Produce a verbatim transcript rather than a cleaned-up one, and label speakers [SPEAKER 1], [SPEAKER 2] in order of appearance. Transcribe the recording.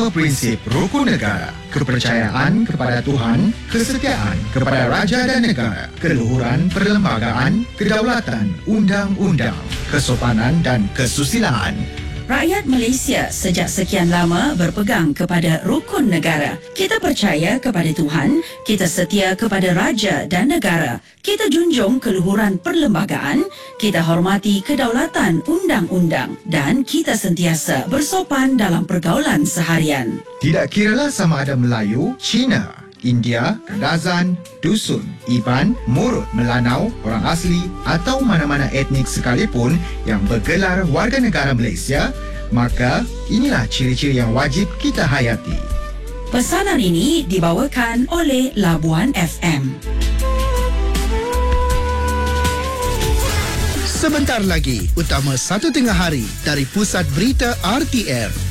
[SPEAKER 1] lima prinsip rukun negara: kepercayaan kepada Tuhan, kesetiaan kepada raja dan negara, keluhuran perlembagaan, kedaulatan undang-undang, kesopanan dan kesusilaan.
[SPEAKER 2] Rakyat Malaysia sejak sekian lama berpegang kepada rukun negara. Kita percaya kepada Tuhan, kita setia kepada raja dan negara, kita junjung keluhuran perlembagaan, kita hormati kedaulatan undang-undang dan kita sentiasa bersopan dalam pergaulan seharian.
[SPEAKER 1] Tidak kiralah sama ada Melayu, Cina, India, Kadazan, Dusun, Iban, Murut, Melanau, orang asli atau mana-mana etnik sekalipun yang bergelar warga negara Malaysia, maka inilah ciri-ciri yang wajib kita hayati.
[SPEAKER 2] Pesanan ini dibawakan oleh Labuan F M.
[SPEAKER 3] Sebentar lagi, utama satu tengah hari dari Pusat Berita R T M.